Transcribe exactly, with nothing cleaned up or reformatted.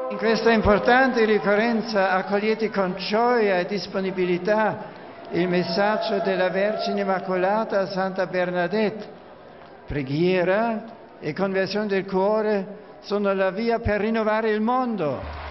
In questa importante ricorrenza accogliete con gioia e disponibilità il messaggio della Vergine Immacolata a Santa Bernadette. Preghiera e conversione del cuore sono la via per rinnovare il mondo.